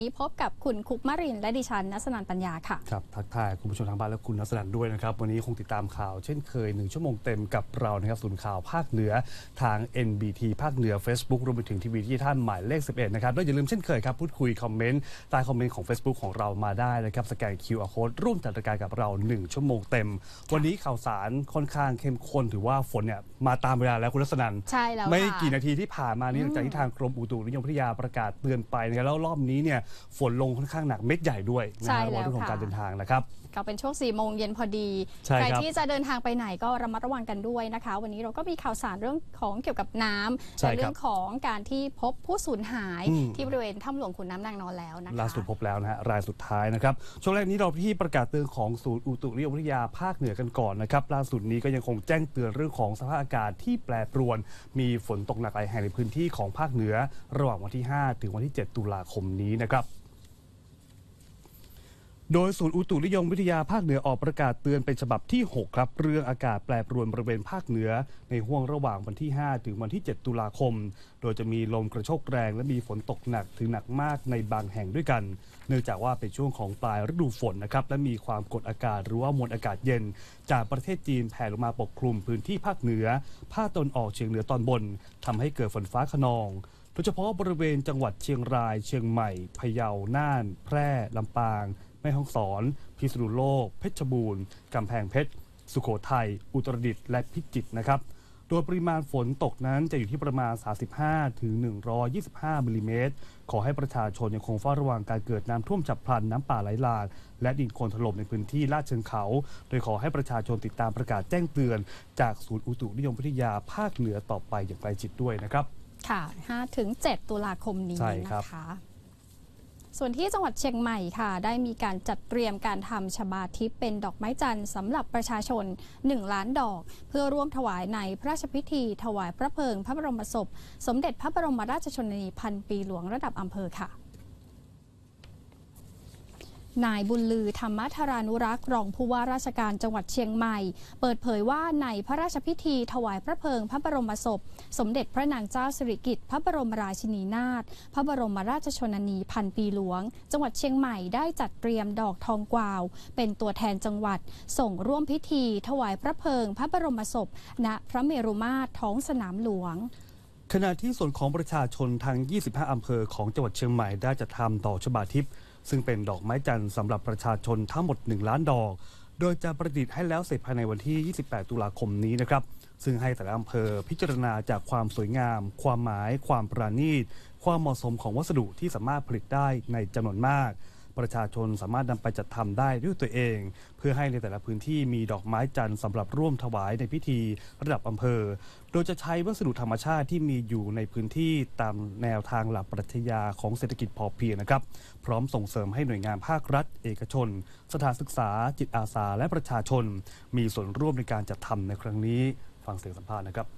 พบกับคุณคุปมรินทร์และดิฉันณสนันท์ปัญญาค่ะครับทักทายคุณผู้ชมทางบ้านและคุณณสนันท์ด้วยนะครับวันนี้คงติดตามข่าวเช่นเคย1 ชั่วโมงเต็มกับเรานะครับศูนย์ข่าวภาคเหนือทาง NBT ภาคเหนือ Facebook รวมไปถึงทีวีที่ท่านหมายเลข11นะครับและอย่าลืมเช่นเคยครับพูดคุยคอมเมนต์ใต้คอมเมนต์ของ Facebook ของเรามาได้นะครับสแกน QR Code ร่วมจัดรายการกับเรา1 ชั่วโมงเต็มวันนี้ข่าวสารค่อนข้างเข้มข้นถือว่าฝนเนี่ยมาตามเวลาแล้วคุณณสนันท์ใช่แล้วไม่กี่นาทีที่ผ่านมานี้หลังจากที่ทางกรมอุตุนิยมวิทยาประกาศเตือนไปนะครับแล้วรอบนี้เนี่ยฝนลงค่อนข้างหนักเม็ดใหญ่ด้วยนะวันเรื่องของการเดินทางนะครับก็เป็นช่วง4 โมงเย็นพอดีใครที่จะเดินทางไปไหนก็ระมัดระวังกันด้วยนะคะวันนี้เราก็มีข่าวสารเรื่องของเกี่ยวกับน้ำและเรื่องของการที่พบผู้สูญหายที่บริเวณถ้ำหลวงขุนน้ำนางนอนแล้วนะคะล่าสุดพบแล้วนะฮะรายสุดท้ายนะครับช่วงแรกนี้เราที่ประกาศเตือนของศูนย์อุตุนิยมวิทยาภาคเหนือกันก่อนนะครับล่าสุดนี้ก็ยังคงแจ้งเตือนเรื่องของสภาพอากาศที่แปรปรวนมีฝนตกหนักหลายแห่งในพื้นที่ของภาคเหนือระหว่างวันที่5 ถึงวันที่7 ตุลาคมนี้นะครับโดยศูนย์อุตุนิยมวิทยาภาคเหนือออกประกาศเตือนเป็นฉบับที่6ครับเรื่องอากาศแปรปรวนบริเวณภาคเหนือในห่วงระหว่างวันที่5 ถึงวันที่7 ตุลาคมโดยจะมีลมกระโชกแรงและมีฝนตกหนักถึงหนักมากในบางแห่งด้วยกันเนื่องจากว่าเป็นช่วงของปลายฤดูฝนนะครับและมีความกดอากาศหรือว่ามวลอากาศเย็นจากประเทศจีนแผ่ลงมาปกคลุมพื้นที่ภาคเหนือภาคตะวันออกเฉียงเหนือตอนบนทำให้เกิดฝนฟ้าคะนองโดยเฉพาะบริเวณจังหวัดเชียงรายเชียงใหม่พะเยาน่านแพร่ลำปางแม่ฮ่องสอนพิษณุโลกเพชรบูรณ์กำแพงเพชรสุโขทัยอุตรดิตถ์และพิจิตรนะครับโดยปริมาณฝนตกนั้นจะอยู่ที่ประมาณ35 ถึง 125 มิลลิเมตรขอให้ประชาชนยังคงเฝ้าระวังการเกิดน้ำท่วมฉับพลันน้ำป่าไหลหลากและดินโคลนถล่มในพื้นที่ลาดเชิงเขาโดยขอให้ประชาชนติดตามประกาศแจ้งเตือนจากศูนย์อุตุนิยมวิทยาภาคเหนือต่อไปอย่างใกล้ชิดด้วยนะครับค่ะ5 ถึง 7 ตุลาคมนี้นะคะส่วนที่จังหวัดเชียงใหม่ค่ะได้มีการจัดเตรียมการทำชบาทิพย์เป็นดอกไม้จันทร์สำหรับประชาชน1 ล้านดอกเพื่อร่วมถวายในพระราชพิธีถวายพระเพลิงพระบรมศพสมเด็จพระบรมราชชนนีพันปีหลวงระดับอำเภอค่ะนายบุญลือธรรมธารานุรักษ์รองผู้ว่าราชการจังหวัดเชียงใหม่เปิดเผยว่าในพระราชพิธีถวายพระเพลิงพระบรมศพสมเด็จพระนางเจ้าสิริกิติ์พระบรมราชินีนาถพระบรมราชชนนีพันปีหลวงจังหวัดเชียงใหม่ได้จัดเตรียมดอกทองกวาวเป็นตัวแทนจังหวัดส่งร่วมพิธีถวายพระเพลิงพระบรมศพณพระเมรุมาตรท้องสนามหลวงขณะที่ส่วนของประชาชนทั้ง25 อำเภอของจังหวัดเชียงใหม่ได้จัดทำดอกชบาทิพย์ซึ่งเป็นดอกไม้จันทร์สำหรับประชาชนทั้งหมด1 ล้านดอกโดยจะประดิษฐ์ให้แล้วเสร็จภายในวันที่28 ตุลาคมนี้นะครับซึ่งให้แต่ละอำเภอพิจารณาจากความสวยงามความหมายความประณีตความเหมาะสมของวัสดุที่สามารถผลิตได้ในจำนวนมากประชาชนสามารถนำไปจัดทำได้ด้วยตัวเองเพื่อให้ในแต่ละพื้นที่มีดอกไม้จันทร์สำหรับร่วมถวายในพิธีระดับอำเภอโดยจะใช้วัสดุธรรมชาติที่มีอยู่ในพื้นที่ตามแนวทางหลักปรัชญาของเศรษฐกิจพอเพียงนะครับพร้อมส่งเสริมให้หน่วยงานภาครัฐเอกชนสถานศึกษาจิตอาสาและประชาชนมีส่วนร่วมในการจัดทำในครั้งนี้ฟังเสียงสัมภาษณ์นะครับ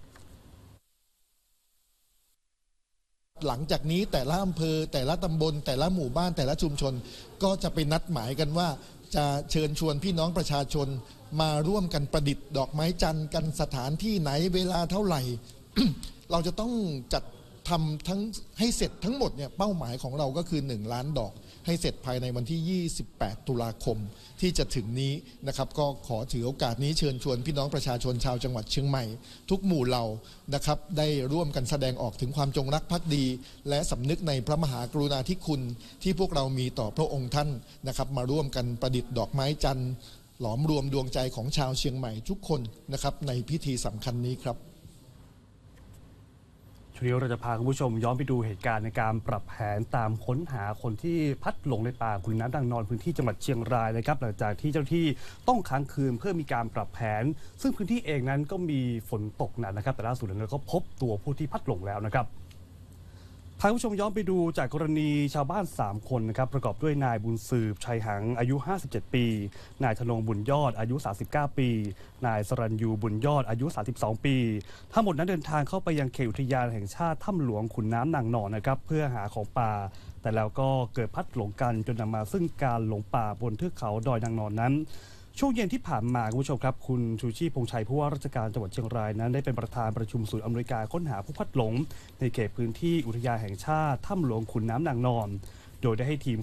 หลังจากนี้แต่ละอำเภอแต่ละตำบลแต่ละหมู่บ้านแต่ละชุมชนก็จะไปนัดหมายกันว่าจะเชิญชวนพี่น้องประชาชนมาร่วมกันประดิษฐ์ดอกไม้จันทร์กันสถานที่ไหนเวลาเท่าไหร่ เราจะต้องจัดทำทั้งให้เสร็จทั้งหมดเนี่ยเป้าหมายของเราก็คือ1 ล้านดอกให้เสร็จภายในวันที่28 ตุลาคมที่จะถึงนี้นะครับก็ขอถือโอกาสนี้เชิญชวนพี่น้องประชาชนชาวจังหวัดเชียงใหม่ทุกหมู่เหล่านะครับได้ร่วมกันแสดงออกถึงความจงรักภักดีและสำนึกในพระมหากรุณาธิคุณที่พวกเรามีต่อพระองค์ท่านนะครับมาร่วมกันประดิษฐ์ดอกไม้จันทร์หลอมรวมดวงใจของชาวเชียงใหม่ทุกคนนะครับในพิธีสำคัญนี้ครับช่วงนี้เราจะพาคุณผู้ชมย้อนไปดูเหตุการณ์ในการปรับแผนตามค้นหาคนที่พัดหลงในป่าขุนน้ำนางนอนพื้นที่จังหวัดเชียงรายนะครับหลังจากที่เจ้าหน้าที่ต้องค้างคืนเพื่อมีการปรับแผนซึ่งพื้นที่เองนั้นก็มีฝนตกหนักนะครับแต่ล่าสุดเราก็พบตัวผู้ที่พัดหลงแล้วนะครับพาคุณผู้ชมย้อนไปดูจากกรณีชาวบ้าน3 คนนะครับประกอบด้วยนายบุญสืบชัยหังอายุ57 ปีนายธนงบุญยอดอายุ39 ปีนายสรัญยูบุญยอดอายุ32 ปีทั้งหมดนั้นเดินทางเข้าไปยังเขตอุทยานแห่งชาติถ้ำหลวงขุนน้ำนางนอนนะครับเพื่อหาของป่าแต่แล้วก็เกิดพัดหลงกันจนนำมาซึ่งการหลงป่าบนเทือกเขาดอยนางนอนนั้นช่วงเย็นที่ผ่านมาคุณผู้ชมครับคุณชูชีพพงษ์ชัยผู้ว่าราชการจังหวัดเชียงรายนั้นได้เป็นประธานประชุมศูนย์อำนวยการค้นหาผู้พัดหลงในเขตพื้นที่อุทยานแห่งชาติถ้ำหลวงขุนน้ำนางนอนโดยได้ให้ทีม